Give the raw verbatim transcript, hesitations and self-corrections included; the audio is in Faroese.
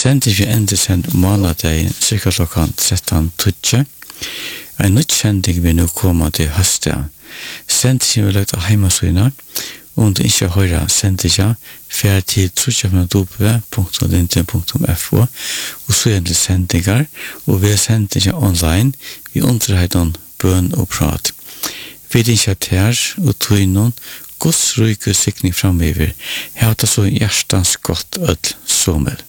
Sendingen ender sendt måneddagen cirka klokken tretton tjueto. En nytt sending vil nå komme til høsten. Sendingen vil lagt av hjemmesøyene, om du ikke hører sendingen, fer til w w w punktum linten punktum f o, og så er det sendinger, og vi er sendingen online, vi underhøyden bøn og prat. Vi er ikke her, og tog noen, Guds rike sikning framöver. Jag har det så hjärtans gott öll sommer.